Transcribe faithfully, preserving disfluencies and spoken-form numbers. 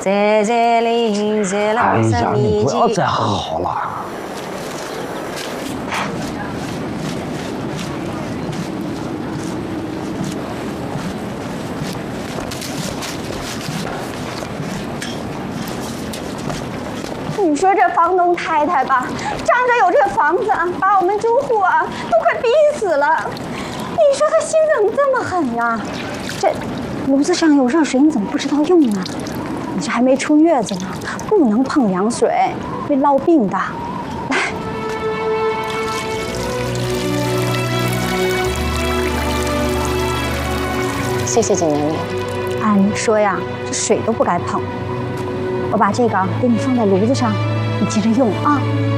在这里，在老哎呀，你里不要再嚎了。 你说这房东太太吧，仗着有这房子，把我们住户啊都快逼死了。你说他心怎么这么狠呀？这炉子上有热水，你怎么不知道用呢？你这还没出月子呢，不能碰凉水，会落病的。来， 谢谢景年丽。 按理说呀，这水都不该碰。我把这个给你放在炉子上，你接着用啊。